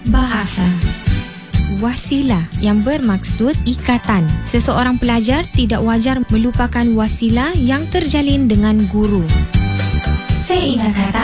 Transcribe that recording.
bahasa. Wasilah yang bermaksud ikatan. Seseorang pelajar tidak wajar melupakan wasilah yang terjalin dengan guru. Seingat kata